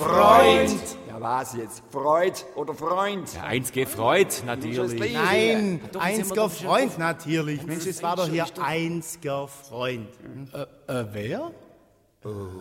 Freund. Ja, was jetzt? Freud oder Freund? Ja, einzige Freud, natürlich. Nein, einziger Freund natürlich. Mensch, es war doch hier einziger Freund. Wer?